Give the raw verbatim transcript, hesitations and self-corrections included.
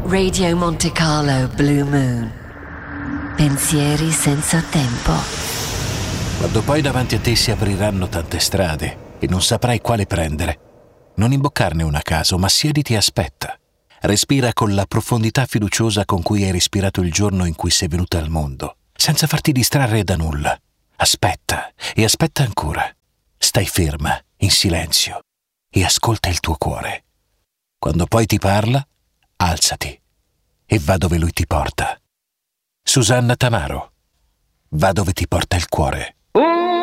Radio Monte Carlo Blue Moon. Pensieri senza tempo. Quando poi davanti a te si apriranno tante strade e non saprai quale prendere, non imboccarne una a caso, ma siediti e aspetta. Respira con la profondità fiduciosa con cui hai respirato il giorno in cui sei venuta al mondo, senza farti distrarre da nulla. Aspetta e aspetta ancora. Stai ferma, in silenzio, e ascolta il tuo cuore. Quando poi ti parla, alzati e va dove lui ti porta. Susanna Tamaro. Va dove ti porta il cuore.